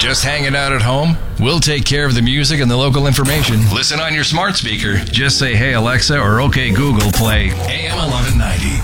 Just hanging out at home? We'll take care of the music and the local information. Listen on your smart speaker. Just say, "Hey Alexa," or "Okay Google, play AM 1190."